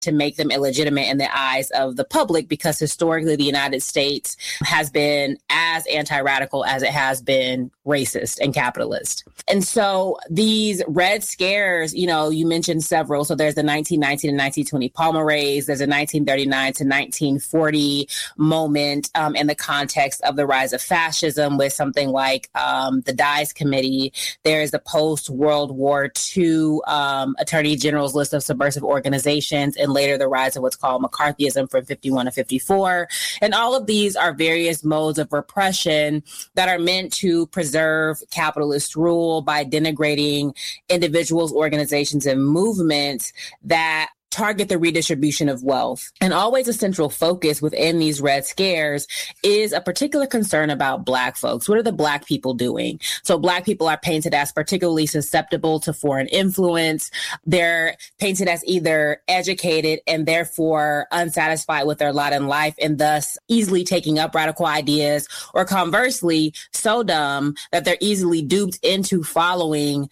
to make them illegitimate in the eyes of the public, because historically the United States has been as anti-radical as it has been racist and capitalist. And so these Red Scares, you mentioned several. So there's the 1919 and 1920 Palmer Raids. There's a 1939 to 1940 moment in the context of the rise of fascism with something like the Dies Committee. There's the post-World War II Attorney General's list of subversive organizations, and later the rise of what's called McCarthyism from 51 to 54. And all of these are various modes of repression that are meant to preserve capitalist rule by denigrating individuals, organizations, and movements that target the redistribution of wealth. And always a central focus within these Red Scares is a particular concern about Black folks. What are the Black people doing? So Black people are painted as particularly susceptible to foreign influence. They're painted as either educated and therefore unsatisfied with their lot in life and thus easily taking up radical ideas, or conversely, so dumb that they're easily duped into following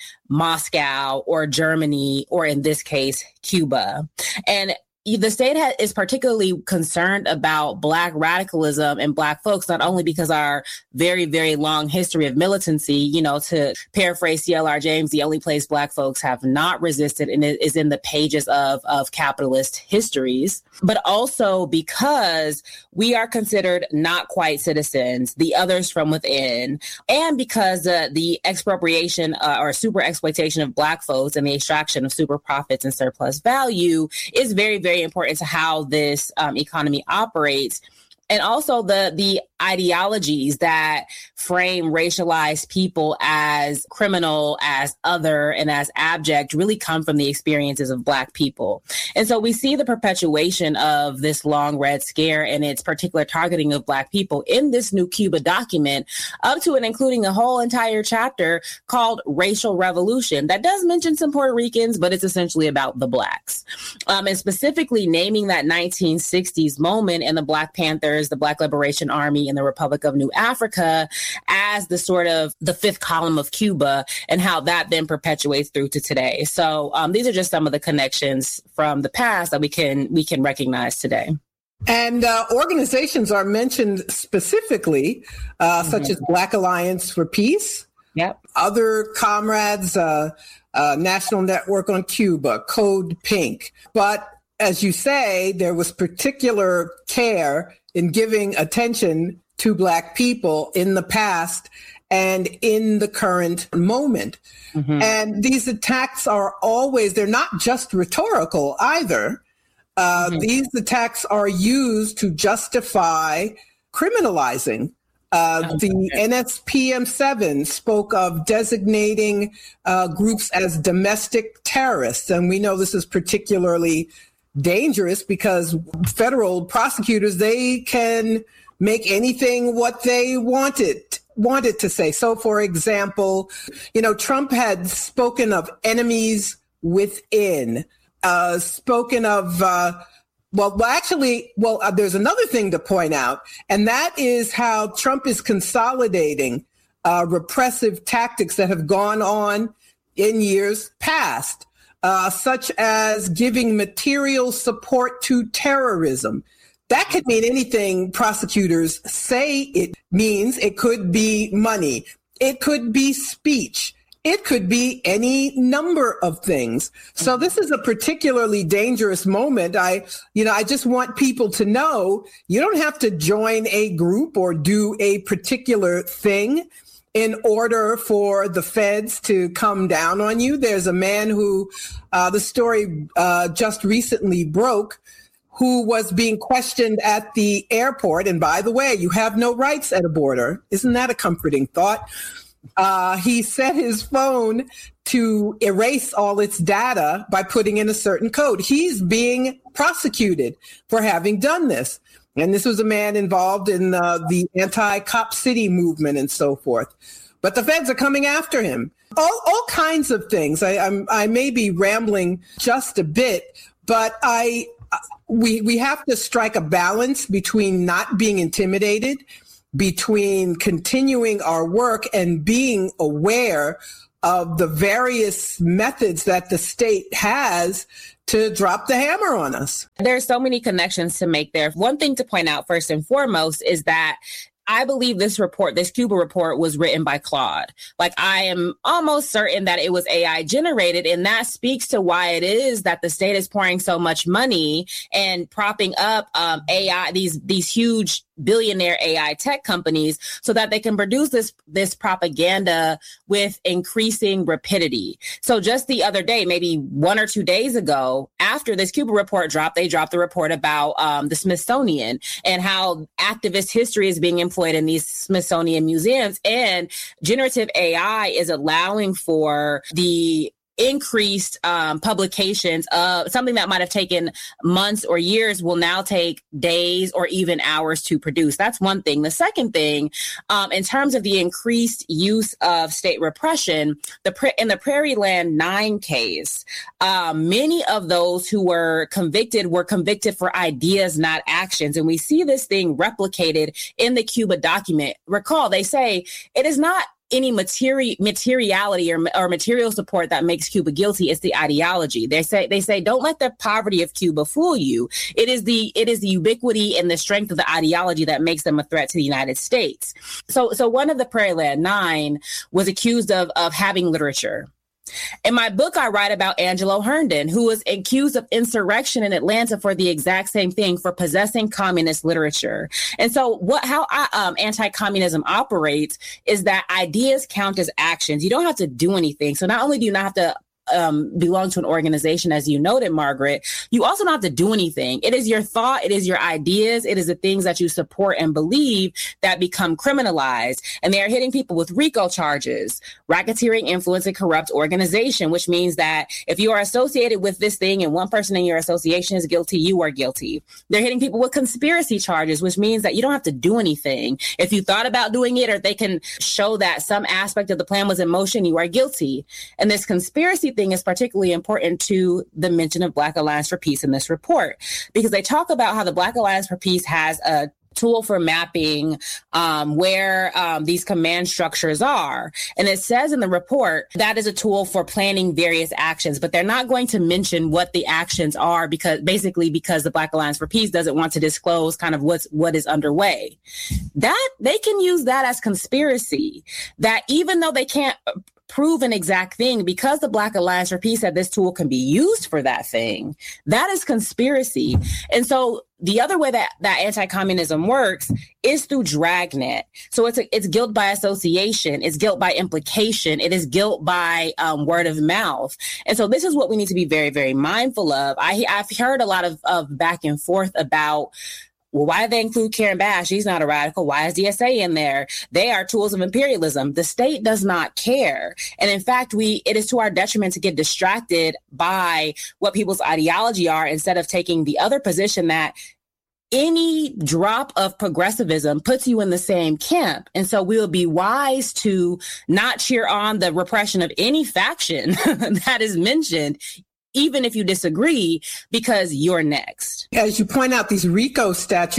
Moscow or Germany, or in this case, Cuba. And the state is particularly concerned about Black radicalism and Black folks, not only because our very, very long history of militancy, to paraphrase C.L.R. James, the only place Black folks have not resisted and it is in the pages of capitalist histories, but also because we are considered not quite citizens, the others from within, and because the expropriation or super exploitation of Black folks and the extraction of super profits and surplus value is very, very important to how this economy operates. And also the ideologies that frame racialized people as criminal, as other, and as abject really come from the experiences of Black people. And so we see the perpetuation of this long Red Scare and its particular targeting of Black people in this new Cuba document, up to and including a whole entire chapter called Racial Revolution that does mention some Puerto Ricans, but it's essentially about the Blacks. And specifically naming that 1960s moment and the Black Panthers, the Black Liberation Army, in the Republic of New Africa as the sort of the fifth column of Cuba, and how that then perpetuates through to today. So these are just some of the connections from the past that we can recognize today. And organizations are mentioned specifically, such as Black Alliance for Peace, other comrades, National Network on Cuba, Code Pink. But as you say, there was particular care in giving attention to Black people in the past and in the current moment. Mm-hmm. And these attacks are always, they're not just rhetorical either. These attacks are used to justify criminalizing. The NSPM7 spoke of designating groups as domestic terrorists. And we know this is particularly dangerous because federal prosecutors, they can make anything what they wanted to say. So, for example, Trump had spoken of enemies within, spoken of, there's another thing to point out, and that is how Trump is consolidating repressive tactics that have gone on in years past. Such as giving material support to terrorism. That could mean anything prosecutors say it means. It could be money. It could be speech. It could be any number of things. So this is a particularly dangerous moment. I just want people to know you don't have to join a group or do a particular thing in order for the feds to come down on you. There's a man who the story just recently broke, who was being questioned at the airport. And by the way, you have no rights at a border. Isn't that a comforting thought? He set his phone to erase all its data by putting in a certain code. He's being prosecuted for having done this. And this was a man involved in the anti-Cop City movement and so forth. But the feds are coming after him. All kinds of things. I may be rambling just a bit, but we have to strike a balance between not being intimidated, between continuing our work and being aware of the various methods that the state has to drop the hammer on us. There's so many connections to make there. One thing to point out first and foremost is that I believe this report, this Cuba report, was written by Claude. Like, I am almost certain that it was AI generated. And that speaks to why it is that the state is pouring so much money and propping up AI, these huge billionaire AI tech companies, so that they can produce this propaganda with increasing rapidity. So just the other day, maybe 1 or 2 days ago, after this Cuba report dropped, they dropped the report about the Smithsonian and how activist history is being employed in these Smithsonian museums. And generative AI is allowing for the increased publications of something that might have taken months or years will now take days or even hours to produce. That's one thing. The second thing, in terms of the increased use of state repression, in the Prairie Land 9 case, many of those who were convicted for ideas, not actions. And we see this thing replicated in the Cuba document. Recall, they say it is not any materiality or material support that makes Cuba guilty. It's the ideology. They say don't let the poverty of Cuba fool you. It is the ubiquity and the strength of the ideology that makes them a threat to the United States. So one of the Prairie Land 9 was accused of having literature. In my book, I write about Angelo Herndon, who was accused of insurrection in Atlanta for the exact same thing, for possessing communist literature. And so how anti-communism operates is that ideas count as actions. You don't have to do anything. So not only do you not have to belong to an organization, as you noted, Margaret, you also don't have to do anything. It is your thought, it is your ideas, it is the things that you support and believe that become criminalized. And they are hitting people with RICO charges, racketeering, influence, and corrupt organization, which means that if you are associated with this thing and one person in your association is guilty, you are guilty. They're hitting people with conspiracy charges, which means that you don't have to do anything. If you thought about doing it, or they can show that some aspect of the plan was in motion, you are guilty. And this conspiracy thing is particularly important to the mention of Black Alliance for Peace in this report, because they talk about how the Black Alliance for Peace has a tool for mapping where these command structures are. And it says in the report that is a tool for planning various actions, but they're not going to mention what the actions are, because the Black Alliance for Peace doesn't want to disclose kind of what is underway. That they can use that as conspiracy, that even though they can't prove an exact thing, because the Black Alliance for Peace said this tool can be used for that thing, that is conspiracy. And so the other way that anti-communism works is through dragnet. So it's guilt by association, it's guilt by implication, it is guilt by word of mouth. And so this is what we need to be very, very mindful of. I've heard a lot of back and forth about, well, why did they include Karen Bash? She's not a radical. Why is DSA in there? They are tools of imperialism. The state does not care. And in fact, it is to our detriment to get distracted by what people's ideology are, instead of taking the other position that any drop of progressivism puts you in the same camp. And so we'll be wise to not cheer on the repression of any faction that is mentioned, even if you disagree, because you're next. As you point out, these RICO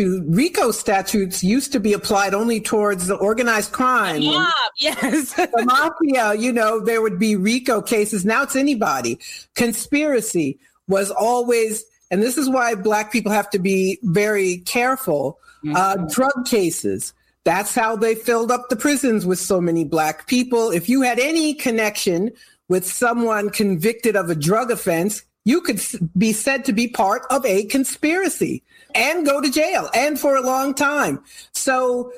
statutes used to be applied only towards the organized crime. Yeah, yes. The mafia, there would be RICO cases. Now it's anybody. Conspiracy was always, and this is why Black people have to be very careful, drug cases. That's how they filled up the prisons with so many Black people. If you had any connection with someone convicted of a drug offense, you could be said to be part of a conspiracy and go to jail, and for a long time. So,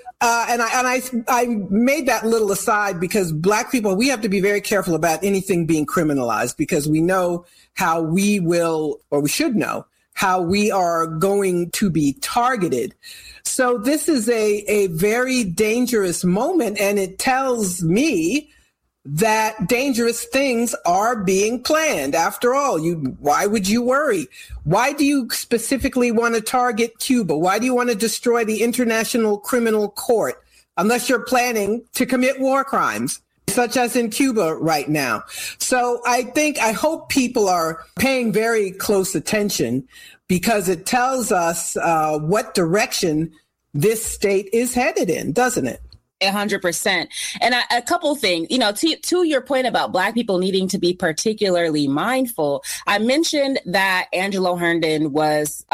I made that little aside because Black people, we have to be very careful about anything being criminalized, because we know how we will, or we should know, how we are going to be targeted. So this is a very dangerous moment, and it tells me that dangerous things are being planned. After all, why would you worry? Why do you specifically want to target Cuba? Why do you want to destroy the International Criminal Court unless you're planning to commit war crimes, such as in Cuba right now? So I hope people are paying very close attention, because it tells us what direction this state is headed in, doesn't it? 100%. And a couple things, to your point about Black people needing to be particularly mindful, I mentioned that Angelo Herndon was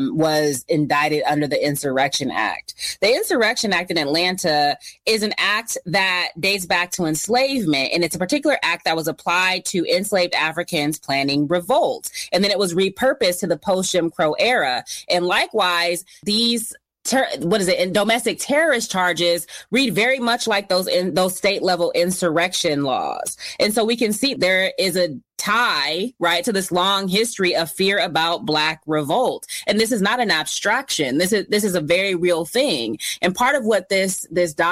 indicted under the Insurrection Act. The Insurrection Act in Atlanta is an act that dates back to enslavement, and it's a particular act that was applied to enslaved Africans planning revolts. And then it was repurposed to the post-Jim Crow era. And likewise, these domestic terrorist charges read very much like those state level insurrection laws. And so we can see there is a tie, right, to this long history of fear about Black revolt. And this is not an abstraction. This is a very real thing. And part of what this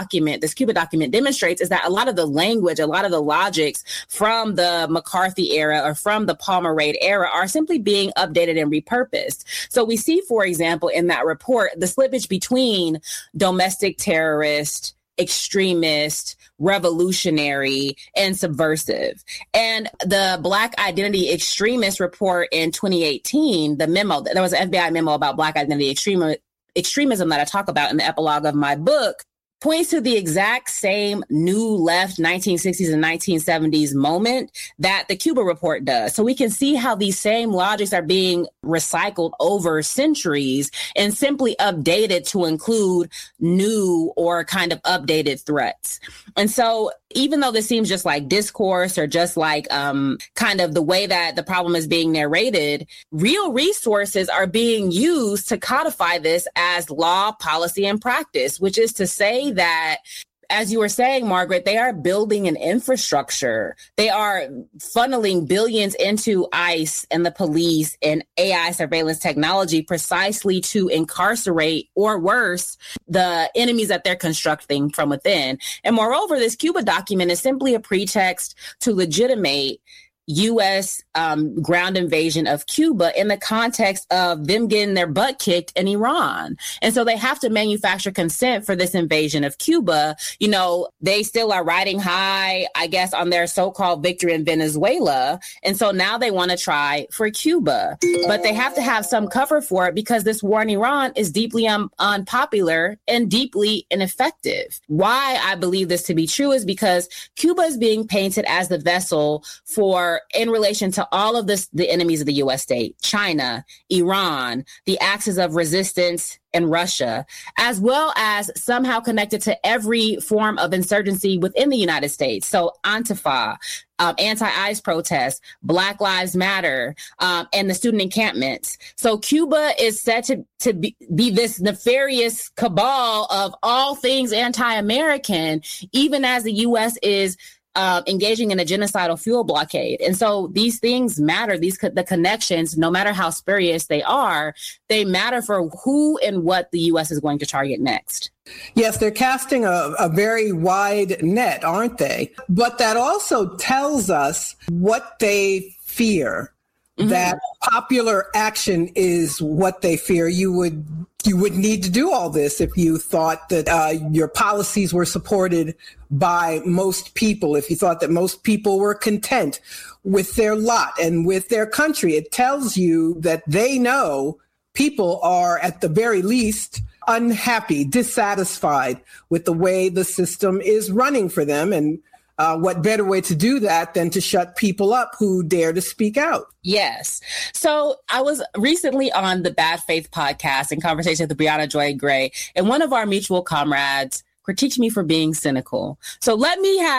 Cuba document demonstrates is that a lot of the language, a lot of the logics from the McCarthy era or from the Palmer Raid era are simply being updated and repurposed. So we see, for example, in that report, the slippage between domestic terrorist, extremist, revolutionary, and subversive. And the Black Identity Extremist report in 2018, the memo, there was an FBI memo about Black identity extremism that I talk about in the epilogue of my book, points to the exact same new left 1960s and 1970s moment that the Cuba report does. So we can see how these same logics are being recycled over centuries and simply updated to include new or kind of updated threats. And so even though this seems just like discourse or just like kind of the way that the problem is being narrated, real resources are being used to codify this as law, policy, and practice, which is to say that, as you were saying, Margaret, they are building an infrastructure. They are funneling billions into ICE and the police and AI surveillance technology precisely to incarcerate, or worse, the enemies that they're constructing from within. And moreover, this Cuba document is simply a pretext to legitimate U.S. Ground invasion of Cuba in the context of them getting their butt kicked in Iran. And so they have to manufacture consent for this invasion of Cuba. They still are riding high, I guess, on their so-called victory in Venezuela. And so now they want to try for Cuba. But they have to have some cover for it because this war in Iran is deeply unpopular and deeply ineffective. Why I believe this to be true is because Cuba is being painted as the vessel in relation to all of the enemies of the U.S. state, China, Iran, the axis of resistance, and Russia, as well as somehow connected to every form of insurgency within the United States. So Antifa, anti-ICE protests, Black Lives Matter, and the student encampments. So Cuba is said to be this nefarious cabal of all things anti-American, even as the U.S. is engaging in a genocidal fuel blockade. And so these things matter. The connections, no matter how spurious they are, they matter for who and what the U.S. is going to target next. Yes, they're casting a very wide net, aren't they? But that also tells us what they fear. Mm-hmm. That popular action is what they fear. You would need to do all this if you thought that your policies were supported by most people, if you thought that most people were content with their lot and with their country. It tells you that they know people are, at the very least, unhappy, dissatisfied with the way the system is running for them. And what better way to do that than to shut people up who dare to speak out? Yes. So I was recently on the Bad Faith podcast in conversation with Brianna Joy Gray, and one of our mutual comrades critiqued me for being cynical. So let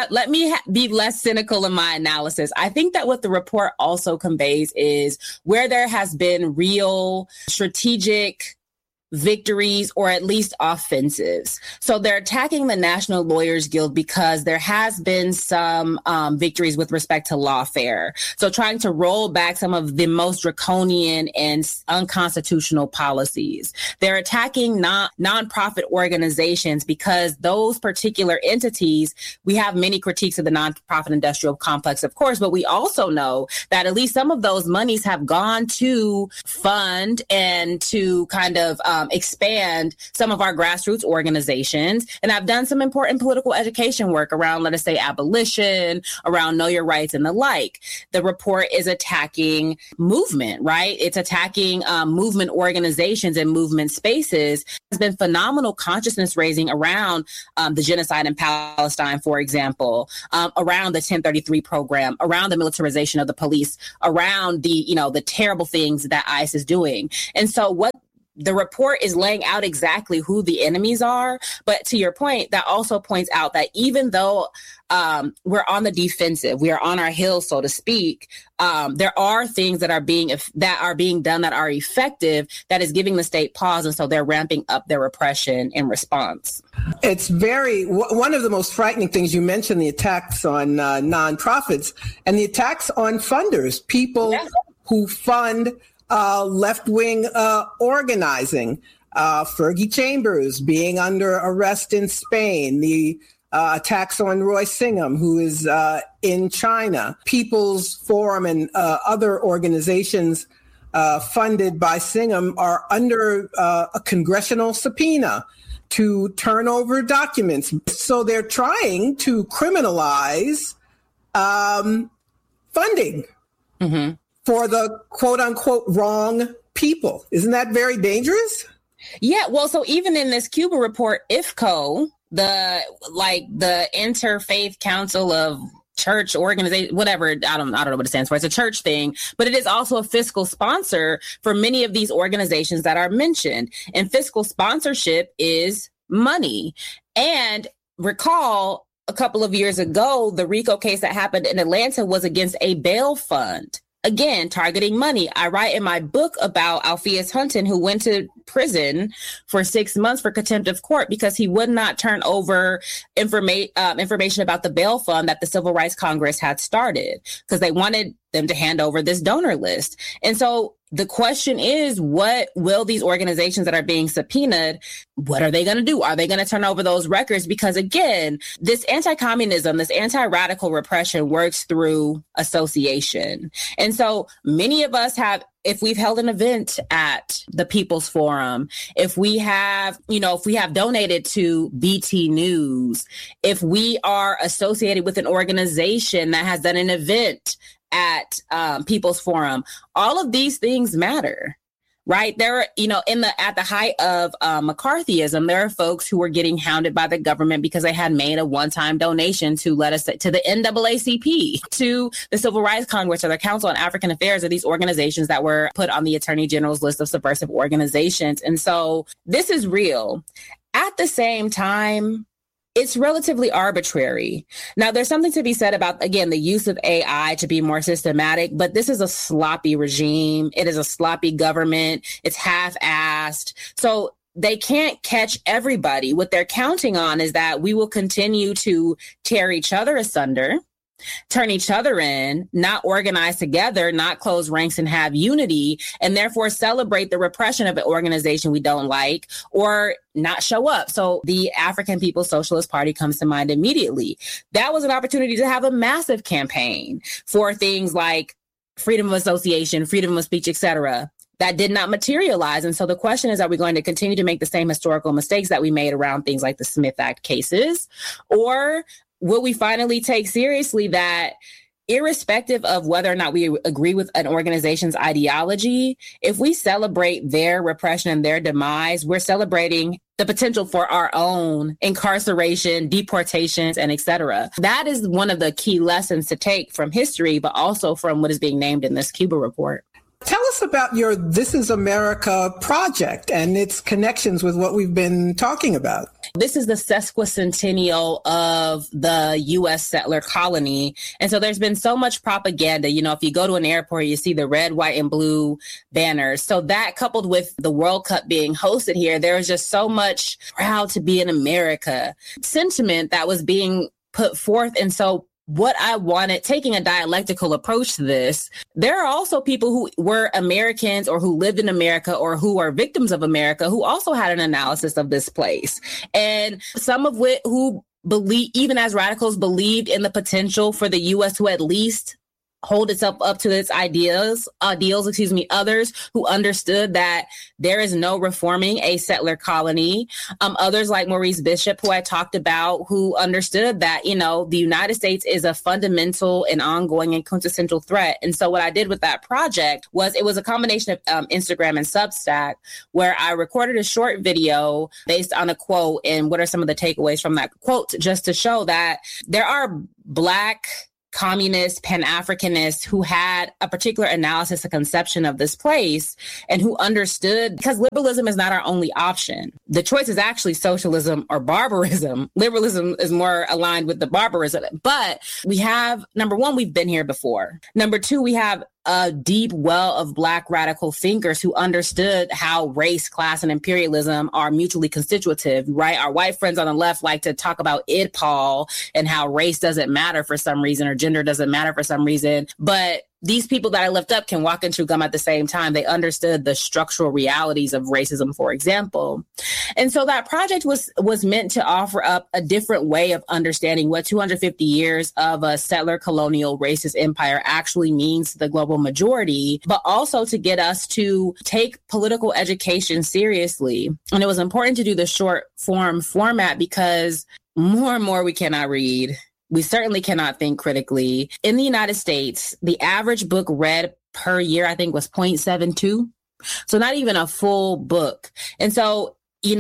me be less cynical in my analysis. I think that what the report also conveys is where there has been real strategic victories, or at least offensives. So they're attacking the National Lawyers Guild because there has been some victories with respect to lawfare. So trying to roll back some of the most draconian and unconstitutional policies. They're attacking nonprofit organizations because those particular entities, we have many critiques of the nonprofit industrial complex, of course, but we also know that at least some of those monies have gone to fund and to kind of expand some of our grassroots organizations. And I've done some important political education work around, let us say, abolition, around know your rights and the like. The report is attacking movement, right? It's attacking movement organizations and movement spaces. There's been phenomenal consciousness raising around the genocide in Palestine, for example, around the 1033 program, around the militarization of the police, around the terrible things that ICE is doing. And so what the report is laying out exactly who the enemies are. But to your point, that also points out that even though we're on the defensive, we are on our heels, so to speak, there are things that are being done that are effective, that is giving the state pause. And so they're ramping up their repression in response. It's one of the most frightening things. You mentioned the attacks on nonprofits and the attacks on funders, people who fund left-wing organizing. Fergie Chambers being under arrest in Spain, the attacks on Roy Singham, who is in China, People's Forum and other organizations funded by Singham are under a congressional subpoena to turn over documents. So they're trying to criminalize funding. Mm-hmm. For the quote unquote wrong people. Isn't that very dangerous? Yeah. Well, so even in this Cuba report, IFCO, the Interfaith Council of Church Organization, whatever, I don't know what it stands for. It's a church thing, but it is also a fiscal sponsor for many of these organizations that are mentioned. And fiscal sponsorship is money. And recall a couple of years ago, the RICO case that happened in Atlanta was against a bail fund. Again, targeting money. I write in my book about Alpheus Hunton, who went to prison for 6 months for contempt of court because he would not turn over information about the bail fund that the Civil Rights Congress had started because they wanted them to hand over this donor list. And so the question is, what will these organizations that are being subpoenaed, what are they going to do? Are they going to turn over those records? Because again, this anti-communism, this anti-radical repression works through association. And so many of us have, if we've held an event at the People's Forum, if we have donated to BT News, if we are associated with an organization that has done an event at People's Forum, all of these things matter, right? There are, at the height of McCarthyism, there are folks who were getting hounded by the government because they had made a one-time donation to, let us say, to the NAACP, to the Civil Rights Congress, or the Council on African Affairs, or these organizations that were put on the Attorney General's list of subversive organizations. And so this is real. At the same time, it's relatively arbitrary. Now, there's something to be said about, again, the use of AI to be more systematic, but this is a sloppy regime. It is a sloppy government. It's half-assed. So they can't catch everybody. What they're counting on is that we will continue to tear each other asunder, turn each other in, not organize together, not close ranks and have unity, and therefore celebrate the repression of an organization we don't like or not show up. So the African People's Socialist Party comes to mind immediately. That was an opportunity to have a massive campaign for things like freedom of association, freedom of speech, etc. That did not materialize. And so the question is, are we going to continue to make the same historical mistakes that we made around things like the Smith Act cases? Or will we finally take seriously that irrespective of whether or not we agree with an organization's ideology, if we celebrate their repression and their demise, we're celebrating the potential for our own incarceration, deportations, and et cetera. That is one of the key lessons to take from history, but also from what is being named in this Cuba report. Tell us about your This Is America project and its connections with what we've been talking about. This is the sesquicentennial of the U.S. settler colony. And so there's been so much propaganda. If you go to an airport, you see the red, white, and blue banners. So that, coupled with the World Cup being hosted here, there was just so much proud to be in America sentiment that was being put forth. And so what I wanted, taking a dialectical approach to this, there are also people who were Americans or who lived in America or who are victims of America who also had an analysis of this place. And some of who believe, even as radicals, believed in the potential for the U.S. to at least hold itself up to its ideals, others who understood that there is no reforming a settler colony. Others like Maurice Bishop, who I talked about, who understood that, the United States is a fundamental and ongoing and quintessential threat. And so what I did with that project was it was a combination of Instagram and Substack, where I recorded a short video based on a quote and what are some of the takeaways from that quote, just to show that there are Black communists, Pan-Africanists who had a particular analysis, a conception of this place, and who understood, because liberalism is not our only option. The choice is actually socialism or barbarism. Liberalism is more aligned with the barbarism. But we have, number one, we've been here before. Number two, we have a deep well of Black radical thinkers who understood how race, class, and imperialism are mutually constitutive, right? Our white friends on the left like to talk about IDPAL and how race doesn't matter for some reason or gender doesn't matter for some reason. But these people that I lift up can walk and chew gum at the same time. They understood the structural realities of racism, for example. And so that project was meant to offer up a different way of understanding what 250 years of a settler colonial racist empire actually means to the global majority, but also to get us to take political education seriously. And it was important to do the short form format because more and more we cannot read. We certainly cannot think critically. In the United States, the average book read per year, I think, was 0.72. So not even a full book. And so,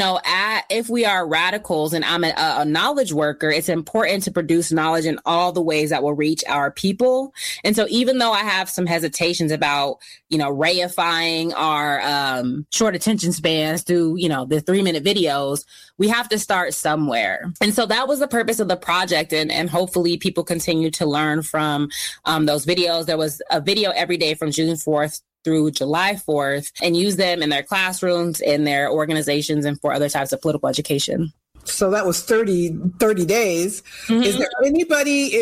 if we are radicals and I'm a knowledge worker, it's important to produce knowledge in all the ways that will reach our people. And so even though I have some hesitations about, reifying our short attention spans through, the 3-minute videos, we have to start somewhere. And so that was the purpose of the project. And hopefully people continue to learn from those videos. There was a video every day from June 4th through July 4th and use them in their classrooms, in their organizations, and for other types of political education. So that was 30 days. Mm-hmm. Is there anybody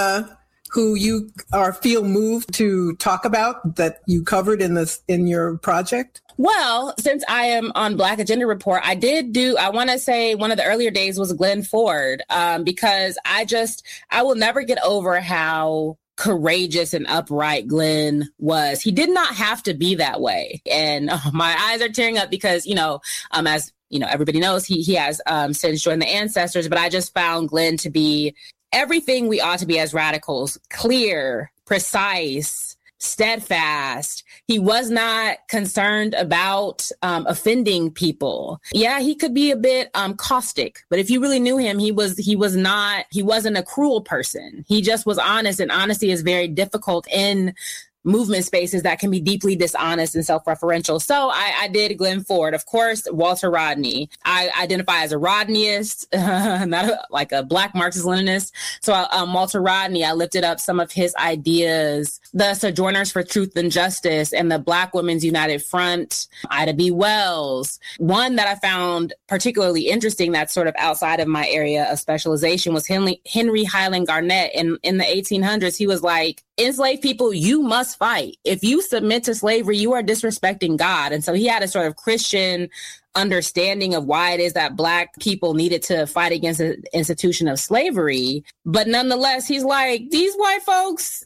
who you feel moved to talk about that you covered in your project? Well, since I am on Black Agenda Report, I want to say one of the earlier days was Glenn Ford, because I will never get over how courageous and upright Glenn was. He did not have to be that way. And my eyes are tearing up because, as everybody knows, he has since joined the Ancestors, but I just found Glenn to be everything we ought to be as radicals: clear, precise, steadfast. He was not concerned about offending people. Yeah, he could be a bit caustic, but if you really knew him, he wasn't a cruel person. He just was honest, and honesty is very difficult in movement spaces that can be deeply dishonest and self-referential. So I did Glenn Ford. Of course, Walter Rodney. I identify as a Rodneyist, not like a Black Marxist-Leninist. So Walter Rodney, I lifted up some of his ideas, the Sojourners for Truth and Justice and the Black Women's United Front, Ida B. Wells. One that I found particularly interesting that's sort of outside of my area of specialization was Henry Highland Garnett. In the 1800s, he was like, enslaved people, you must fight. If you submit to slavery, you are disrespecting God. And so he had a sort of Christian understanding of why it is that Black people needed to fight against the institution of slavery. But nonetheless, he's like, these white folks,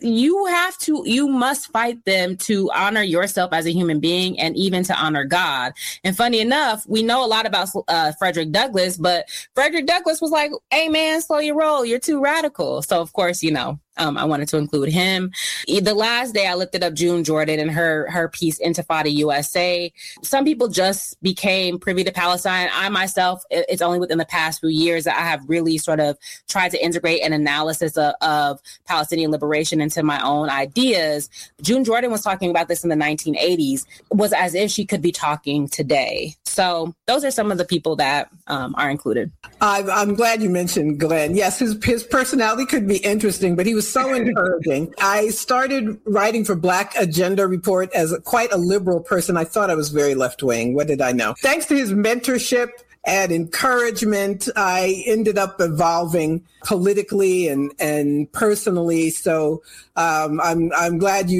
you must fight them to honor yourself as a human being and even to honor God. And funny enough, we know a lot about Frederick Douglass, but Frederick Douglass was like, hey man, slow your roll. You're too radical. So of course, I wanted to include him. The last day I lifted up June Jordan and her piece, Intifada USA. Some people just became privy to Palestine. I myself, it's only within the past few years that I have really sort of tried to integrate an analysis of Palestinian liberation into my own ideas. June Jordan was talking about this in the 1980s. It was as if she could be talking today. So those are some of the people that are included. I'm glad you mentioned Glenn. Yes, his personality could be interesting, but he was so encouraging. I started writing for Black Agenda Report as quite a liberal person. I thought I was very left-wing. What did I know? Thanks to his mentorship and encouragement. I ended up evolving politically and personally. So I'm glad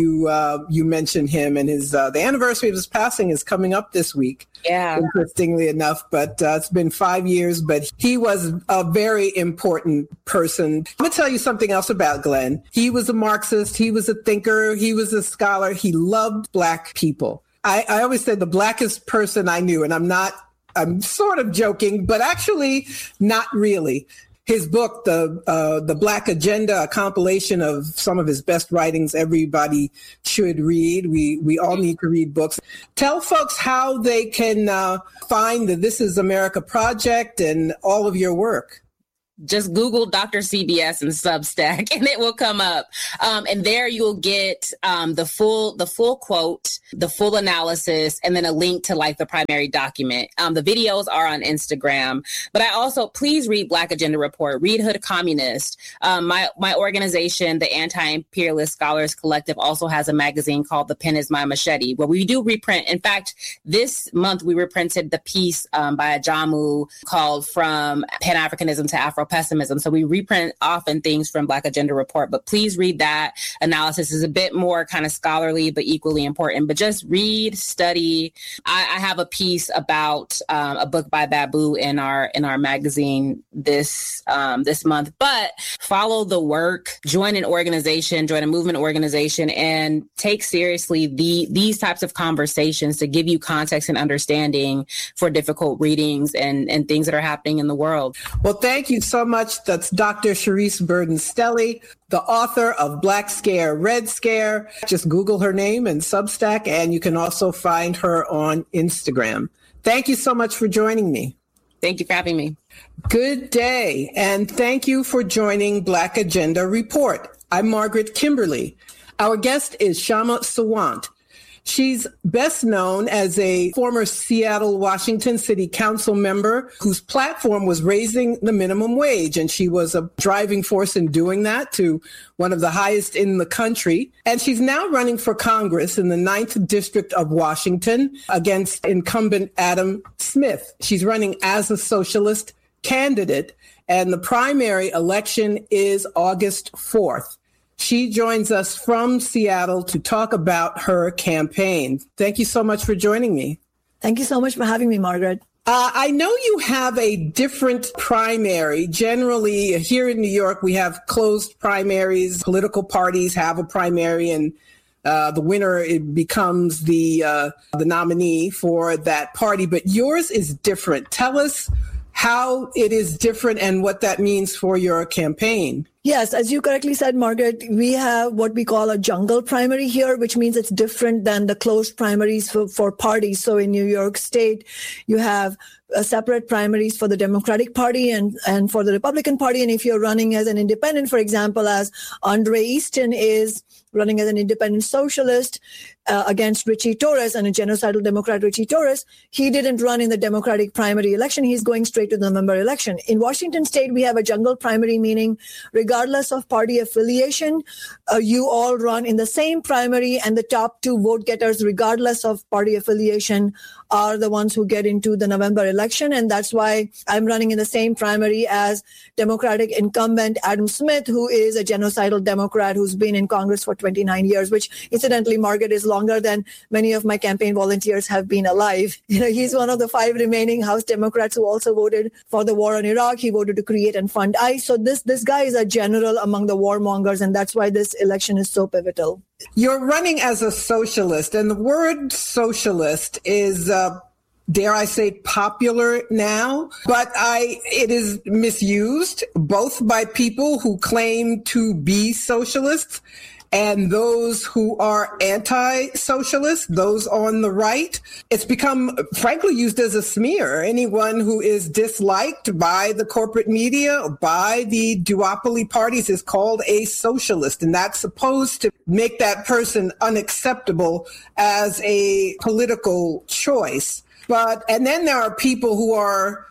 you mentioned him, and his the anniversary of his passing is coming up this week. Yeah, interestingly enough, but it's been 5 years. But he was a very important person. I'm gonna tell you something else about Glenn. He was a Marxist. He was a thinker. He was a scholar. He loved Black people. I always said the Blackest person I knew, and I'm sort of joking, but actually not really. His book, the Black Agenda, a compilation of some of his best writings, everybody should read. We all need to read books. Tell folks how they can find the This Is America Project and all of your work. Just Google Dr. CBS and Substack, and it will come up. And there you'll get the full quote, the full analysis, and then a link to like the primary document. The videos are on Instagram. But I also, please read Black Agenda Report, read Hood Communist. My organization, the Anti-Imperialist Scholars Collective, also has a magazine called The Pen Is My Machete, where we do reprint. In fact, this month we reprinted the piece by Ajamu called From Pan-Africanism to Afro-Pessimism. So we reprint often things from Black Agenda Report, but please read that. Analysis is a bit more kind of scholarly, but equally important. But just read, study. I have a piece about a book by Babu in our magazine this month. But follow the work, join an organization, join a movement organization, and take seriously these types of conversations to give you context and understanding for difficult readings and things that are happening in the world. Well, thank you so much. That's Dr. Sharice Burden-Stelly, the author of Black Scare, Red Scare. Just Google her name and Substack, and you can also find her on Instagram. Thank you so much for joining me. Thank you for having me. Good day, and thank you for joining Black Agenda Report. I'm Margaret Kimberly. Our guest is Kshama Sawant. She's best known as a former Seattle, Washington City Council member whose platform was raising the minimum wage. And she was a driving force in doing that to one of the highest in the country. And she's now running for Congress in the 9th District of Washington against incumbent Adam Smith. She's running as a socialist candidate, and the primary election is August 4th. She joins us from Seattle to talk about her campaign. Thank you so much for joining me. Thank you so much for having me, Margaret. I know you have a different primary. Generally, here in New York, we have closed primaries. Political parties have a primary, and the winner it becomes the nominee for that party. But yours is different. Tell us how it is different and what that means for your campaign. Yes, as you correctly said, Margaret, we have what we call a jungle primary here, which means it's different than the closed primaries for parties. So in New York State, you have separate primaries for the Democratic Party and for the Republican Party. And if you're running as an independent, for example, as Andre Easton is running as an independent socialist against Richie Torres and a genocidal Democrat, Richie Torres, he didn't run in the Democratic primary election. He's going straight to the November election. In Washington State, we have a jungle primary, meaning regardless of party affiliation, you all run in the same primary, and the top two vote getters, regardless of party affiliation, are the ones who get into the November election. And that's why I'm running in the same primary as Democratic incumbent Adam Smith, who is a genocidal Democrat who's been in Congress for 29 years, which incidentally, Margaret, is longer than many of my campaign volunteers have been alive. You know, he's one of the 5 remaining House Democrats who also voted for the war on Iraq. He voted to create and fund ICE. So this guy is a general among the warmongers, and that's why this election is so pivotal. You're running as a socialist, and the word socialist is, dare I say, popular now, but it is misused both by people who claim to be socialists and those who are anti-socialist, those on the right. It's become, frankly, used as a smear. Anyone who is disliked by the corporate media or by the duopoly parties is called a socialist, and that's supposed to make that person unacceptable as a political choice. And then there are people who are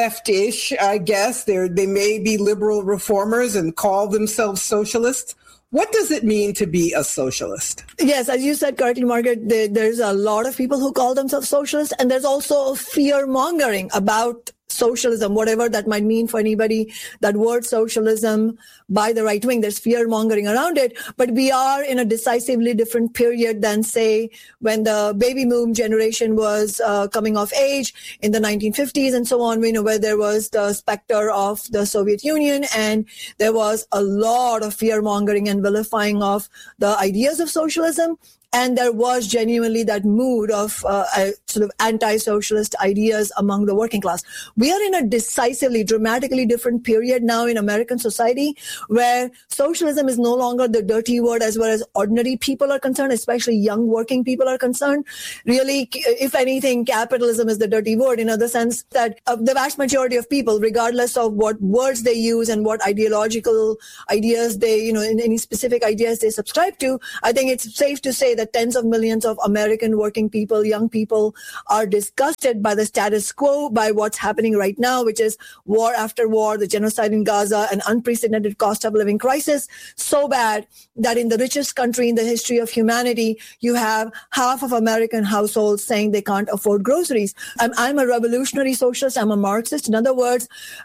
leftish, I guess. They may be liberal reformers and call themselves socialists. What does it mean to be a socialist? Yes, as you said correctly, Margaret, there's a lot of people who call themselves socialists, and there's also fear-mongering about socialism, whatever that might mean for anybody. That word socialism by the right wing, there's fear-mongering around it. But we are in a decisively different period than, say, when the baby boom generation was coming of age in the 1950s and so on, where there was the specter of the Soviet Union, and there was a lot of fear-mongering and vilifying of the ideas of socialism. And there was genuinely that mood of sort of anti-socialist ideas among the working class. We are in a decisively, dramatically different period now in American society, where socialism is no longer the dirty word as far as ordinary people are concerned, especially young working people are concerned. Really, if anything, capitalism is the dirty word, in the sense that the vast majority of people, regardless of what words they use and what ideological ideas they, in any specific ideas they subscribe to, I think it's safe to say that tens of millions of American working people, young people, are disgusted by the status quo, by what's happening right now, which is war after war, the genocide in Gaza, an unprecedented cost of living crisis, so bad that in the richest country in the history of humanity, you have half of American households saying they can't afford groceries. I'm a revolutionary socialist. I'm a Marxist. In other words,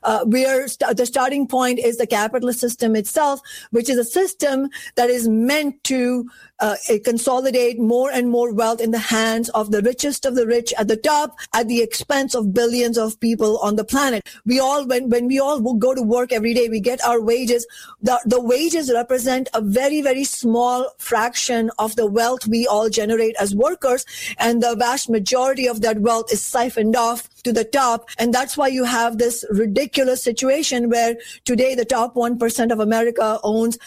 the starting point is the capitalist system itself, which is a system that is meant to consolidate more and more wealth in the hands of the richest of the rich at the top, at the expense of billions of people on the planet. We all, when we all go to work every day, we get our wages. The wages represent a very, very small fraction of the wealth we all generate as workers, and the vast majority of that wealth is siphoned off to the top. And that's why you have this ridiculous situation where today the top 1% of America owns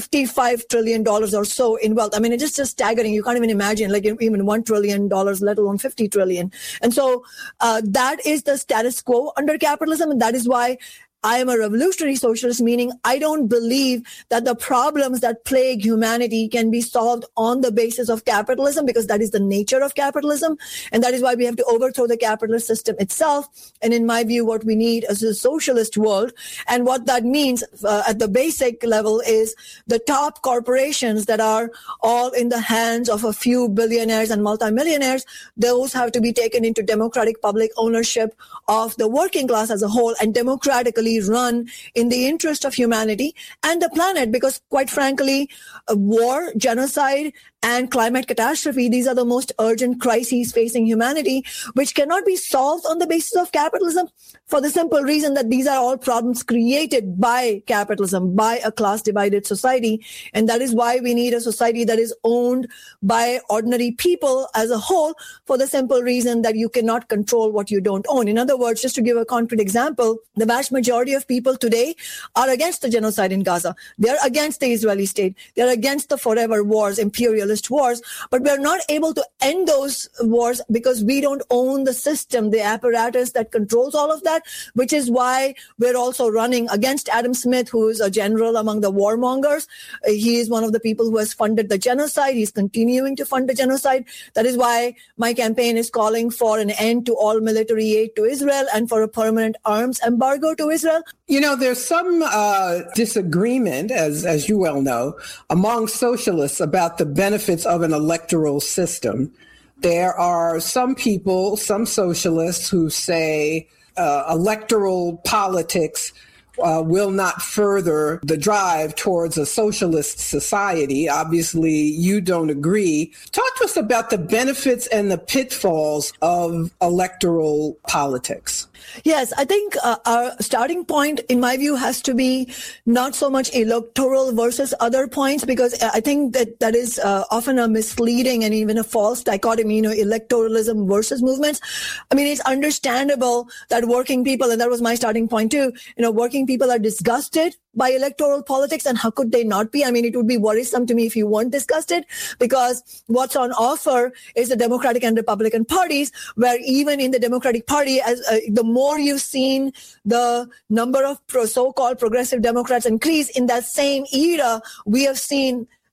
$55 trillion or so in wealth. I mean, it's just staggering. You can't even imagine, like, even $1 trillion, let alone 50 trillion. And so that is the status quo under capitalism. And that is why I am a revolutionary socialist, meaning I don't believe that the problems that plague humanity can be solved on the basis of capitalism, because that is the nature of capitalism. And that is why we have to overthrow the capitalist system itself. And in my view, what we need is a socialist world. And what that means at the basic level is the top corporations that are all in the hands of a few billionaires and multimillionaires, those have to be taken into democratic public ownership of the working class as a whole, and democratically run in the interest of humanity and the planet, because quite frankly, war, genocide, and climate catastrophe, these are the most urgent crises facing humanity, which cannot be solved on the basis of capitalism, for the simple reason that these are all problems created by capitalism, by a class-divided society. And that is why we need a society that is owned by ordinary people as a whole, for the simple reason that you cannot control what you don't own. In other words, just to give a concrete example, the vast majority of people today are against the genocide in Gaza. They're against the Israeli state. They're against the forever wars, imperialist wars, but we're not able to end those wars because we don't own the system, the apparatus that controls all of that, which is why we're also running against Adam Smith, who is a general among the warmongers. He is one of the people who has funded the genocide. He's continuing to fund the genocide. That is why my campaign is calling for an end to all military aid to Israel and for a permanent arms embargo to Israel. There's some disagreement, as you well know, among socialists about the benefits of an electoral system. There are some people, some socialists, who say electoral politics will not further the drive towards a socialist society. Obviously, you don't agree. Talk to us about the benefits and the pitfalls of electoral politics. Yes, I think our starting point, in my view, has to be not so much electoral versus other points, because I think that is often a misleading and even a false dichotomy, electoralism versus movements. I mean, it's understandable that working people, and that was my starting point too, working people are disgusted by electoral politics, and how could they not be? I mean, it would be worrisome to me if you weren't disgusted, because what's on offer is the Democratic and Republican parties, where even in the Democratic Party, as the more you've seen the number of so-called progressive Democrats increase, in that same era, we have seen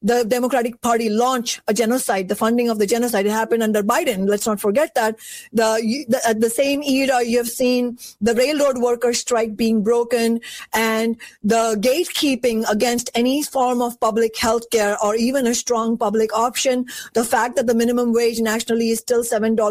the Democratic Party launch a genocide, the funding of the genocide. It happened under Biden. Let's not forget that. At the same era, you have seen the railroad workers' strike being broken and the gatekeeping against any form of public health care or even a strong public option. The fact that the minimum wage nationally is still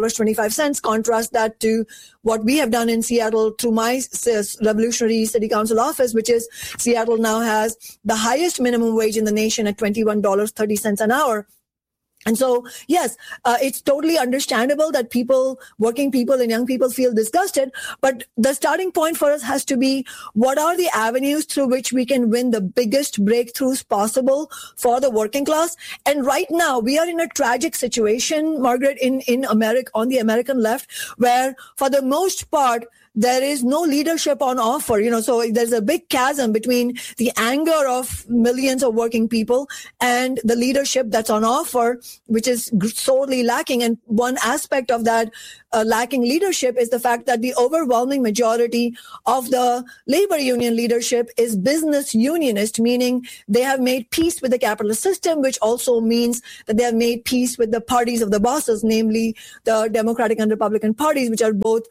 $7.25. Contrast that to what we have done in Seattle through my revolutionary city council office, which is Seattle now has the highest minimum wage in the nation at $21.30 an hour. And so, yes, it's totally understandable that working people and young people feel disgusted. But the starting point for us has to be, what are the avenues through which we can win the biggest breakthroughs possible for the working class? And right now, we are in a tragic situation, Margaret, in America, on the American left, where for the most part, there is no leadership on offer, so there's a big chasm between the anger of millions of working people and the leadership that's on offer, which is sorely lacking. And one aspect of that lacking leadership is the fact that the overwhelming majority of the labor union leadership is business unionist, meaning they have made peace with the capitalist system, which also means that they have made peace with the parties of the bosses, namely the Democratic and Republican parties, which are both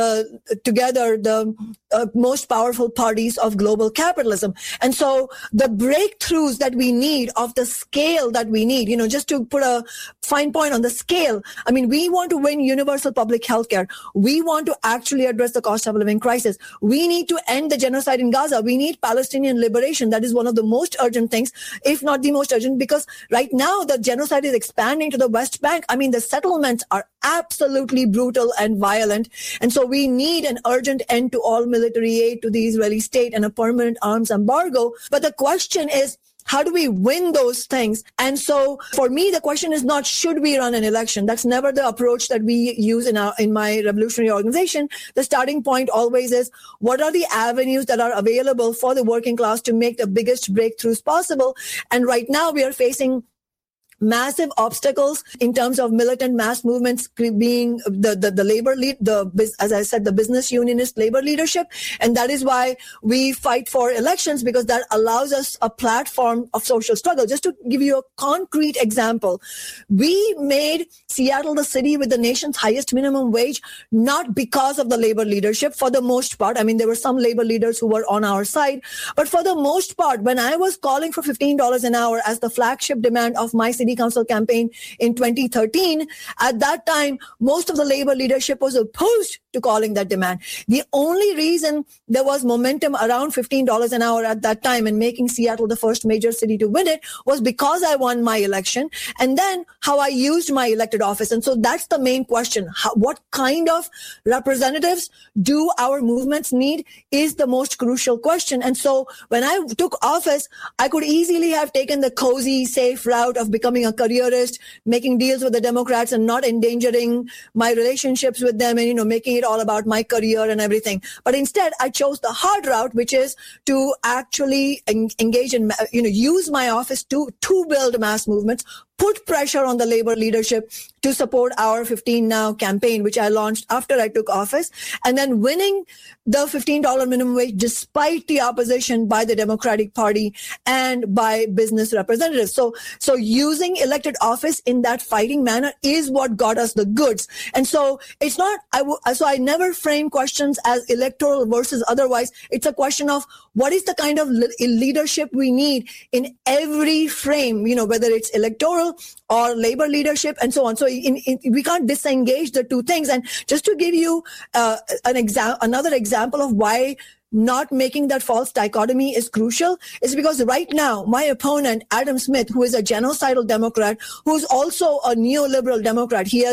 together the most powerful parties of global capitalism. And so the breakthroughs that we need of the scale that we need, just to put a fine point on the scale, I mean, we want to win universal public health care. We want to actually address the cost of living crisis. We need to end the genocide in Gaza. We need Palestinian liberation. That is one of the most urgent things, if not the most urgent, because right now the genocide is expanding to the West Bank. I mean, the settlements are absolutely brutal and violent. And so we need an urgent end to all military aid to the Israeli state and a permanent arms embargo. But the question is, how do we win those things? And so for me, the question is not, should we run an election? That's never the approach that we use in my revolutionary organization. The starting point always is, what are the avenues that are available for the working class to make the biggest breakthroughs possible? And right now we are facing massive obstacles in terms of militant mass movements being the labor lead, as I said, the business unionist labor leadership. And that is why we fight for elections, because that allows us a platform of social struggle. Just to give you a concrete example, we made Seattle the city with the nation's highest minimum wage, not because of the labor leadership for the most part. I mean, there were some labor leaders who were on our side, but for the most part, when I was calling for $15 an hour as the flagship demand of my city council campaign in 2013, at that time, most of the labor leadership was opposed to calling that demand. The only reason there was momentum around $15 an hour at that time and making Seattle the first major city to win it was because I won my election, and then how I used my elected office. And so that's the main question. What kind of representatives do our movements need is the most crucial question. And so when I took office, I could easily have taken the cozy, safe route of becoming a careerist, making deals with the Democrats and not endangering my relationships with them and, making it all about my career and everything. But instead, I chose the hard route, which is to actually engage in, use my office to build mass movements, put pressure on the labor leadership to support our 15 Now campaign, which I launched after I took office, and then winning the $15 minimum wage despite the opposition by the Democratic Party and by business representatives. So using elected office in that fighting manner is what got us the goods. And so it's not, so I never frame questions as electoral versus otherwise. It's a question of what is the kind of leadership we need in every frame, whether it's electoral or labor leadership and so on. So we can't disengage the two things. And just to give you another example of why not making that false dichotomy is crucial is because right now my opponent, Adam Smith, who is a genocidal Democrat, who's also a neoliberal Democrat, he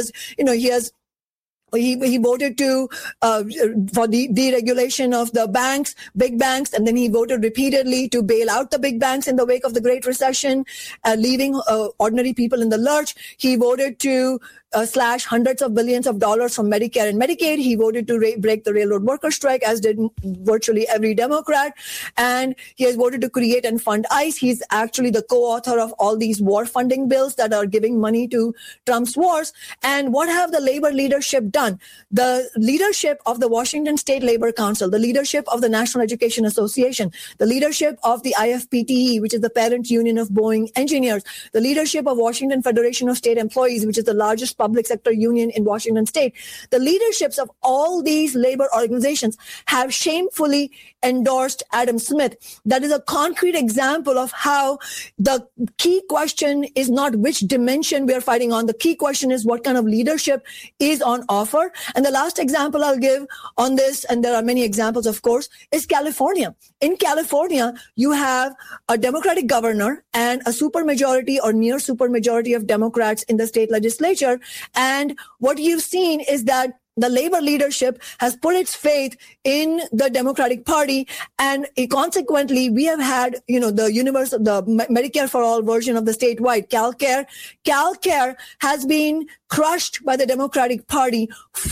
voted for the deregulation of the banks, big banks, and then he voted repeatedly to bail out the big banks in the wake of the Great Recession, leaving ordinary people in the lurch. He voted to slash hundreds of billions of dollars from Medicare and Medicaid. He voted to break the railroad worker strike, as did virtually every Democrat. And he has voted to create and fund ICE. He's actually the co-author of all these war funding bills that are giving money to Trump's wars. And what have the labor leadership done? The leadership of the Washington State Labor Council, the leadership of the National Education Association, the leadership of the IFPTE, which is the parent union of Boeing engineers, the leadership of Washington Federation of State Employees, which is the largest public sector union in Washington state. The leaderships of all these labor organizations have shamefully endorsed Adam Smith. That is a concrete example of how the key question is not which dimension we are fighting on. The key question is what kind of leadership is on offer. And the last example I'll give on this, and there are many examples, of course, is California. In California, you have a Democratic governor and a supermajority or near supermajority of Democrats in the state legislature. And what you've seen is that the labor leadership has put its faith in the Democratic Party, and consequently, we have had, the Medicare for All version of the statewide CalCare. CalCare has been crushed by the Democratic Party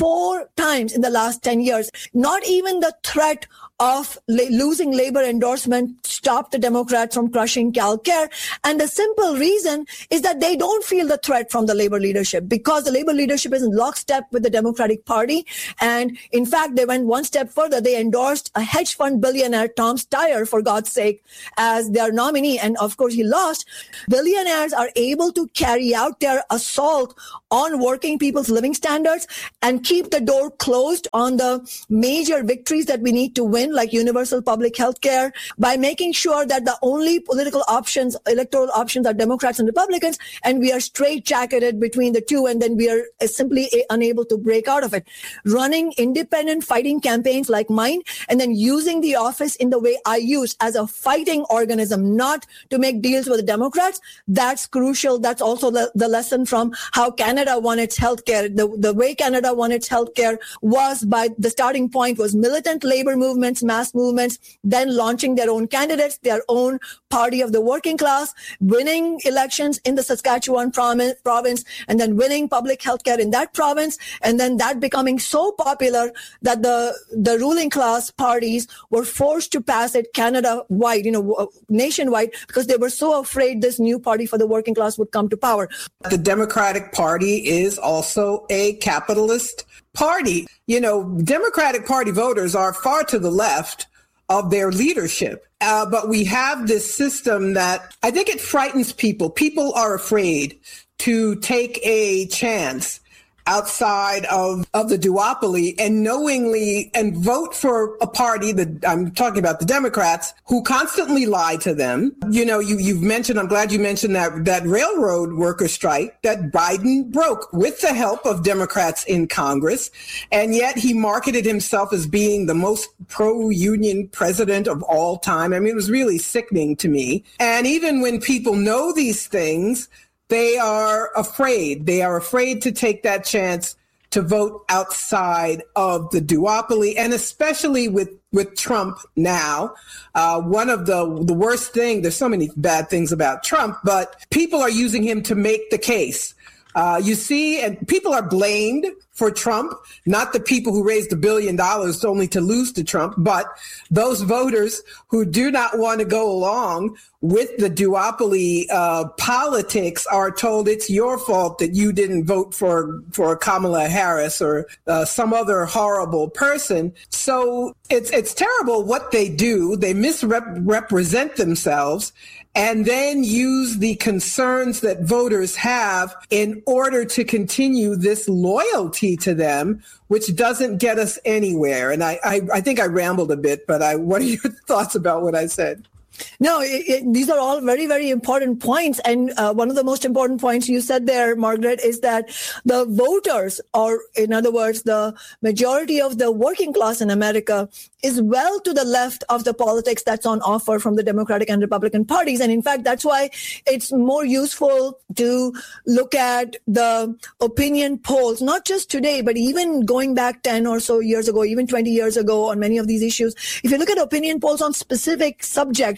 4 times in the last 10 years. Not even the threat of losing labor endorsement stopped the Democrats from crushing CalCare. And the simple reason is that they don't feel the threat from the labor leadership, because the labor leadership is in lockstep with the Democratic Party. And in fact, they went one step further. They endorsed a hedge fund billionaire, Tom Steyer, for God's sake, as their nominee. And of course, he lost. Billionaires are able to carry out their assault on working people's living standards and keep the door closed on the major victories that we need to win, like universal public health care, by making sure that the only political options, electoral options, are Democrats and Republicans, and we are straitjacketed between the two, and then we are simply unable to break out of it. Running independent fighting campaigns like mine, and then using the office in the way I use, as a fighting organism, not to make deals with the Democrats, that's crucial. That's also the lesson from how Canada won its healthcare. The way Canada won its healthcare was by the starting point was militant labor movements, mass movements, then launching their own candidates, their own party of the working class, winning elections in the Saskatchewan province, and then winning public healthcare in that province, and then that becoming so popular that the ruling class parties were forced to pass it Canada-wide, nationwide, because they were so afraid this new party for the working class would come to power. The Democratic Party is also a capitalist party. Democratic Party voters are far to the left of their leadership. But we have this system that I think it frightens people. People are afraid to take a chance outside of the duopoly and knowingly and vote for a party that I'm talking about, the Democrats, who constantly lie to them. You've mentioned, I'm glad you mentioned that railroad worker strike that Biden broke with the help of Democrats in Congress. And yet he marketed himself as being the most pro-union president of all time. I mean, it was really sickening to me. And even when people know these things, they are afraid. They are afraid to take that chance to vote outside of the duopoly, and especially with Trump now. One of the worst things, there's so many bad things about Trump, but people are using him to make the case. You see, and people are blamed for Trump, not the people who raised $1 billion only to lose to Trump, but those voters who do not want to go along with the duopoly politics are told it's your fault that you didn't vote for Kamala Harris or some other horrible person. So it's terrible what they do. They misrepresent themselves and then use the concerns that voters have in order to continue this loyalty to them, which doesn't get us anywhere. And I think I rambled a bit, but what are your thoughts about what I said? No, these are all very, very important points. And one of the most important points you said there, Margaret, is that the voters, or in other words, the majority of the working class in America, is well to the left of the politics that's on offer from the Democratic and Republican parties. And in fact, that's why it's more useful to look at the opinion polls, not just today, but even going back 10 or so years ago, even 20 years ago on many of these issues. If you look at opinion polls on specific subjects,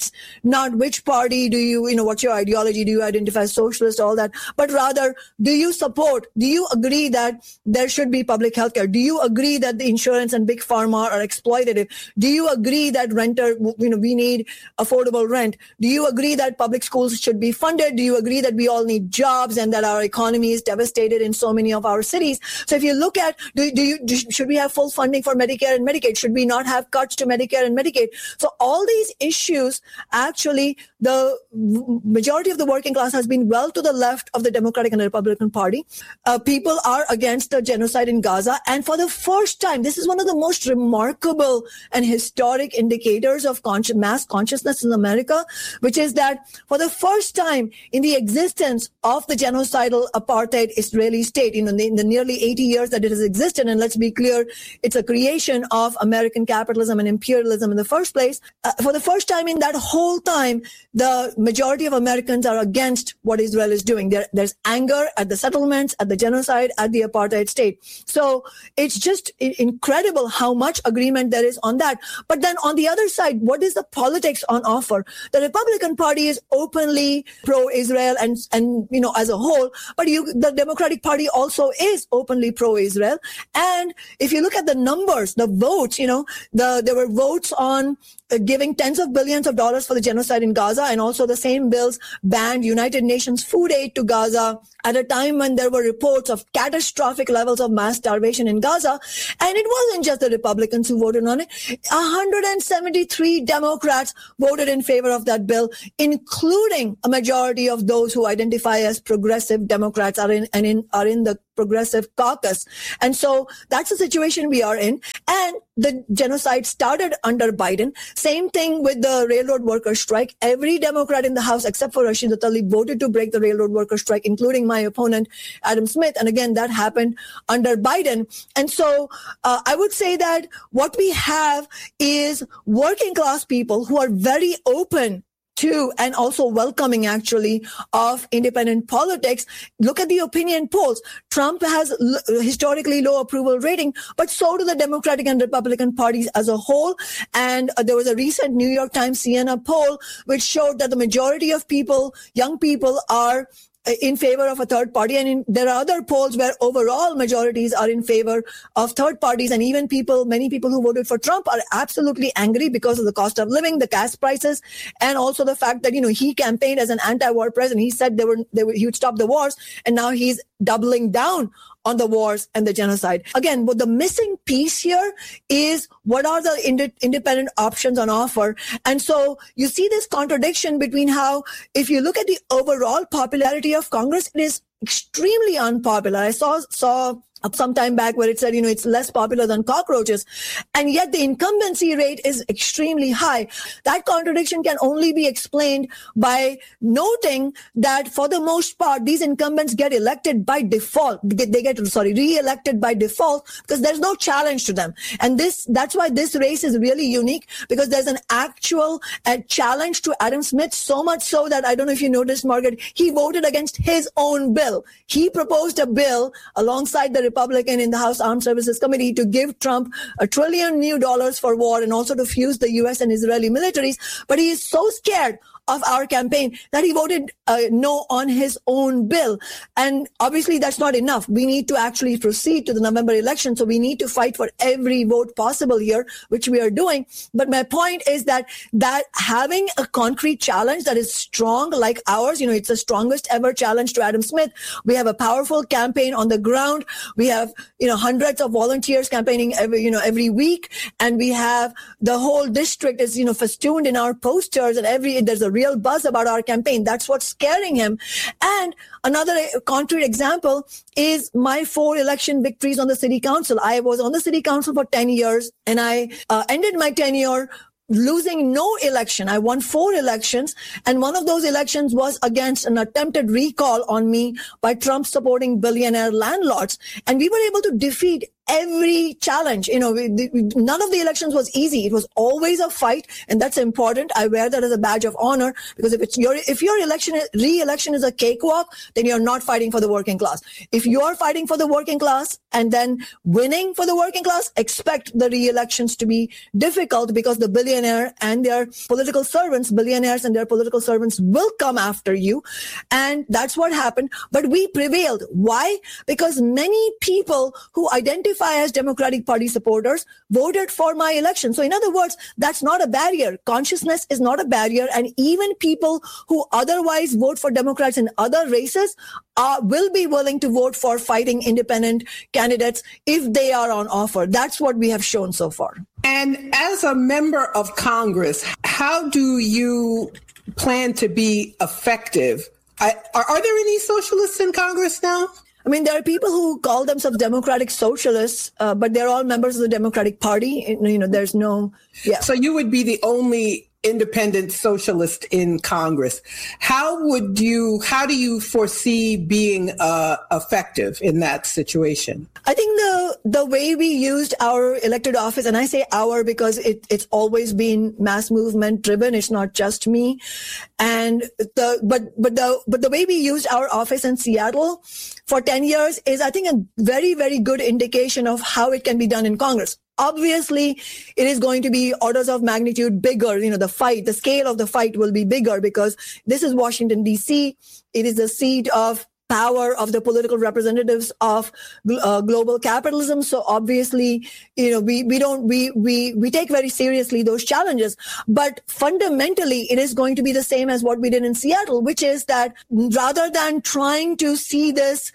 it's not which party do you, what's your ideology? Do you identify as socialist, all that? But rather, do you agree that there should be public health care? Do you agree that the insurance and big pharma are exploitative? Do you agree that we need affordable rent? Do you agree that public schools should be funded? Do you agree that we all need jobs and that our economy is devastated in so many of our cities? So if you look at, should we have full funding for Medicare and Medicaid? Should we not have cuts to Medicare and Medicaid? So all these issues, actually, the majority of the working class has been well to the left of the Democratic and the Republican Party. People are against the genocide in Gaza. And for the first time, this is one of the most remarkable and historic indicators of mass consciousness in America, which is that for the first time in the existence of the genocidal apartheid Israeli state, in the nearly 80 years that it has existed, and let's be clear, it's a creation of American capitalism and imperialism in the first place. For the first time in that whole time, the majority of Americans are against what Israel is doing. There's anger at the settlements, at the genocide, at the apartheid state. So it's just incredible how much agreement there is on that. But then on the other side, what is the politics on offer? The Republican Party is openly pro-Israel and as a whole, but the Democratic Party also is openly pro-Israel. And if you look at the numbers, the votes, there were votes on giving tens of billions of dollars for the genocide in Gaza, and also the same bills banned United Nations food aid to Gaza at a time when there were reports of catastrophic levels of mass starvation in Gaza. And it wasn't just the Republicans who voted on it. 173 Democrats voted in favor of that bill, including a majority of those who identify as progressive Democrats are in the progressive caucus. And so that's the situation we are in. And the genocide started under Biden. Same thing with the railroad worker strike. Every Democrat in the House, except for Rashida Tlaib, voted to break the railroad worker strike, including my opponent, Adam Smith. And again, that happened under Biden. And so I would say that what we have is working class people who are very open to and also welcoming, actually, of independent politics. Look at the opinion polls. Trump has historically low approval rating, but so do the Democratic and Republican parties as a whole. And there was a recent New York Times Siena poll which showed that the majority of people, young people, are in favor of a third party. And there are other polls where overall majorities are in favor of third parties. And even many people who voted for Trump are absolutely angry because of the cost of living, the gas prices, and also the fact that, he campaigned as an anti-war president. He said he would stop the wars. And now he's doubling down on the wars and the genocide. Again, what the missing piece here is what are the independent options on offer? And so you see this contradiction between how, if you look at the overall popularity of Congress, it is extremely unpopular. I saw some time back where it said, it's less popular than cockroaches. And yet the incumbency rate is extremely high. That contradiction can only be explained by noting that for the most part, these incumbents get elected by default. They get re-elected by default because there's no challenge to them. And that's why this race is really unique, because there's an actual challenge to Adam Smith, so much so that, I don't know if you noticed, Margaret, he voted against his own bill. He proposed a bill alongside the Republican in the House Armed Services Committee to give Trump $1 trillion new for war and also to fuse the U.S. and Israeli militaries. But he is so scared of our campaign that he voted no on his own bill. And obviously that's not enough. We need to actually proceed to the November election. So we need to fight for every vote possible here, which we are doing. But my point is that having a concrete challenge that is strong like ours, it's the strongest ever challenge to Adam Smith. We have a powerful campaign on the ground. We have, hundreds of volunteers campaigning every week. And we have the whole district is, festooned in our posters, and there's a real buzz about our campaign. That's what's scaring him. And another concrete example is my 4 election victories on the city council. I was on the city council for 10 years and I ended my tenure losing no election. I won 4 elections, and one of those elections was against an attempted recall on me by Trump supporting billionaire landlords. And we were able to defeat every challenge. None of the elections was easy. It was always a fight, and that's important. I wear that as a badge of honor, because if your re-election is a cakewalk, then you're not fighting for the working class. If you're fighting for the working class and then winning for the working class, expect the re-elections to be difficult, because the billionaires and their political servants will come after you. And that's what happened. But we prevailed. Why? Because many people who identify as Democratic Party supporters voted for my election. So in other words, that's not a barrier. Consciousness is not a barrier. And even people who otherwise vote for Democrats in other races will be willing to vote for fighting independent candidates if they are on offer. That's what we have shown so far. And as a member of Congress, how do you plan to be effective? Are there any socialists in Congress now? I mean, there are people who call themselves democratic socialists, but they're all members of the Democratic Party. There's no. Yeah. So you would be the only independent socialist in Congress. How do you foresee being effective in that situation? I think the way we used our elected office, and I say our because it's always been mass movement driven. It's not just me. And the way we used our office in Seattle for 10 years is, I think, a very, very good indication of how it can be done in Congress. Obviously, it is going to be orders of magnitude bigger. The scale of the fight will be bigger, because this is Washington, D.C. It is the seat of power of the political representatives of global capitalism. So obviously, we take very seriously those challenges. But fundamentally, it is going to be the same as what we did in Seattle, which is that rather than trying to see this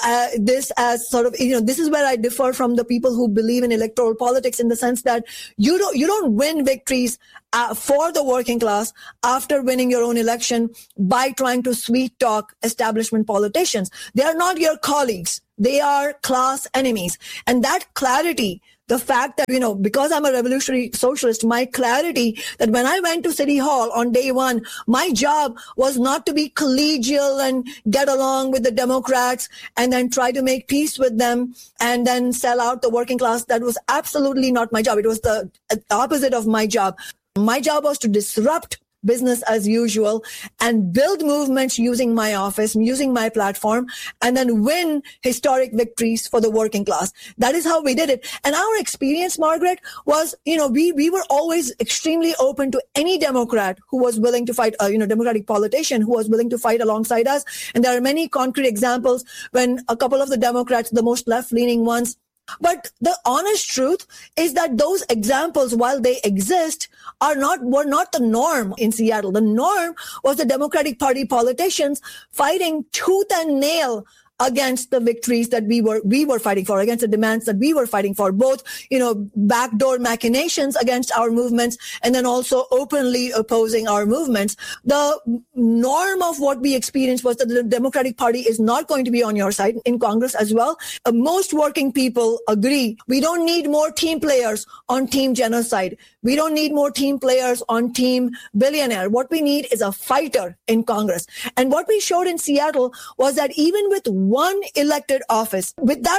as sort of, this is where I differ from the people who believe in electoral politics, in the sense that you don't win victories for the working class after winning your own election by trying to sweet talk establishment politicians. They are not your colleagues. They are class enemies. And that clarity, the fact that, because I'm a revolutionary socialist, my clarity that when I went to City Hall on day one, my job was not to be collegial and get along with the Democrats and then try to make peace with them and then sell out the working class. That was absolutely not my job. It was the opposite of my job. My job was to disrupt business as usual and build movements using my office, using my platform, and then win historic victories for the working class. That is how we did it. And our experience, Margaret, was, we were always extremely open to any Democrat who was willing to fight, Democratic politician who was willing to fight alongside us. And there are many concrete examples when a couple of the Democrats, the most left-leaning ones. But the honest truth is that those examples, while they exist, were not the norm in Seattle. The norm was the Democratic Party politicians fighting tooth and nail against the victories that we were fighting for, against the demands that we were fighting for, both, backdoor machinations against our movements and then also openly opposing our movements. The norm of what we experienced was that the Democratic Party is not going to be on your side in Congress as well. Most working people agree. We don't need more team players on team genocide. We don't need more team players on team billionaire. What we need is a fighter in Congress. And what we showed in Seattle was that even with one elected office,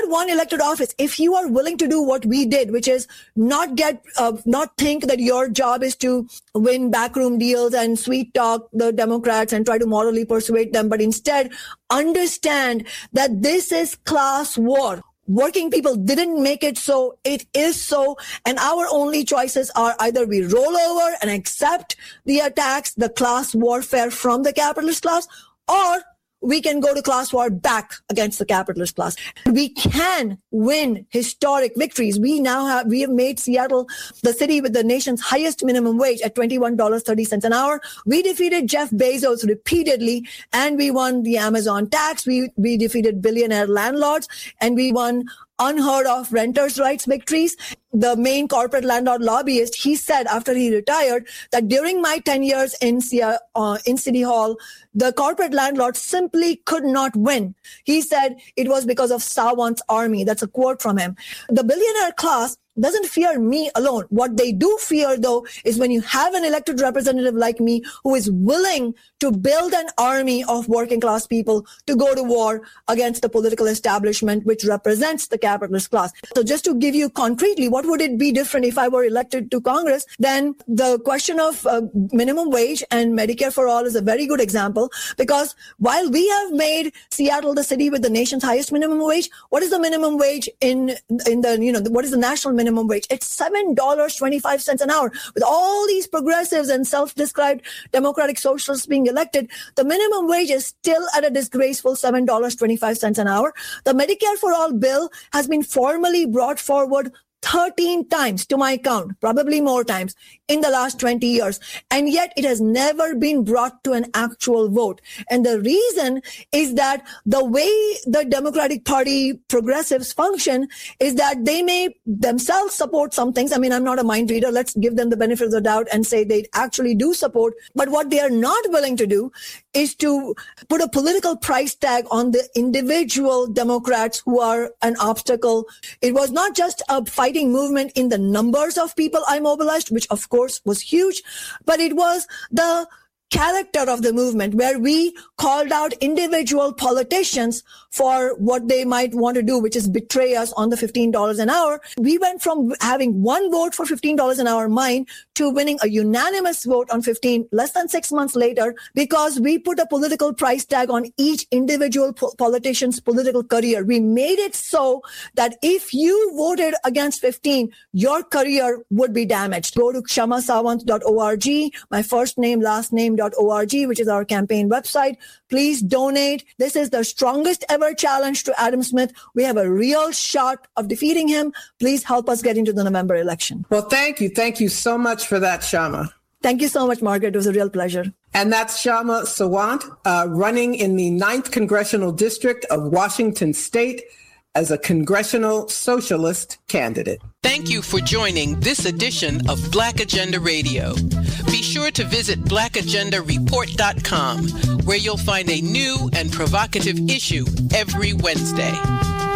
if you are willing to do what we did, which is not think that your job is to win backroom deals and sweet talk the Democrats and try to morally persuade them, but instead understand that this is class war. Working people didn't make it so, it is so, and our only choices are either we roll over and accept the attacks, the class warfare from the capitalist class, or we can go to class war back against the capitalist class. We can win historic victories. We have made Seattle the city with the nation's highest minimum wage at $21.30 an hour. We defeated Jeff Bezos repeatedly, and we won the Amazon tax. We defeated billionaire landlords, and we won unheard of renters' rights victories. The main corporate landlord lobbyist, he said after he retired that during my 10 years in City Hall, the corporate landlord simply could not win. He said it was because of Sawant's army. That's a quote from him. The billionaire class doesn't fear me alone. What they do fear, though, is when you have an elected representative like me who is willing to build an army of working class people to go to war against the political establishment, which represents the capitalist class. So just to give you concretely, what would it be different if I were elected to Congress? Then the question of minimum wage and Medicare for all is a very good example, because while we have made Seattle the city with the nation's highest minimum wage, what is the minimum wage in the, what is the national minimum wage? It's $7.25 an hour. With all these progressives and self-described democratic socialists being elected, the minimum wage is still at a disgraceful $7.25 an hour. The Medicare for all bill has been formally brought forward 13 times to my count, probably more times in the last 20 years. And yet it has never been brought to an actual vote. And the reason is that the way the Democratic Party progressives function is that they may themselves support some things. I mean, I'm not a mind reader. Let's give them the benefit of the doubt and say they actually do support. But what they are not willing to do is to put a political price tag on the individual Democrats who are an obstacle. It was not just a fighting movement in the numbers of people I mobilized, which of course was huge, but it was the character of the movement, where we called out individual politicians for what they might want to do, which is betray us on the $15 an hour. We went from having one vote for $15 an hour, mine, to winning a unanimous vote on 15 less than 6 months later, because we put a political price tag on each individual politician's political career. We made it so that if you voted against 15, your career would be damaged. Go to kshamasawant.org, my first name, last name, .org, which is our campaign website. Please donate. This is the strongest ever challenge to Adam Smith. We have a real shot of defeating him. Please help us get into the November election. Well, thank you. Thank you so much for that, Kshama. Thank you so much, Margaret. It was a real pleasure. And that's Kshama Sawant, running in the 9th Congressional District of Washington State as a congressional socialist candidate. Thank you for joining this edition of Black Agenda Radio. Be sure to visit blackagendareport.com, where you'll find a new and provocative issue every Wednesday.